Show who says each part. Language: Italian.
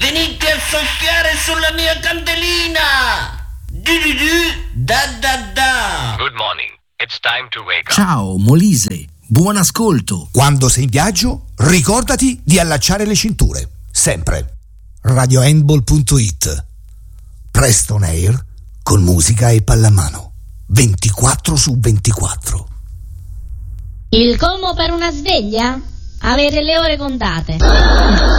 Speaker 1: venite a soffiare sulla mia candelina! Da.
Speaker 2: Good morning. It's time to wake up.
Speaker 3: Ciao, Molise. Buon ascolto.
Speaker 4: Quando sei in viaggio, ricordati di allacciare le cinture. Sempre. RadioHandball.it. Preston Air con musica e pallamano. 24/24.
Speaker 5: Il colmo per una sveglia? Avere le ore contate.